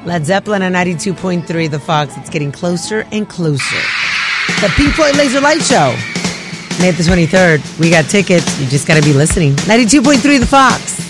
Led Zeppelin on 92.3 The Fox. It's getting closer and closer. The Pink Floyd Laser Light Show. May the 23rd. We got tickets. You just got to be listening. 92.3 The Fox.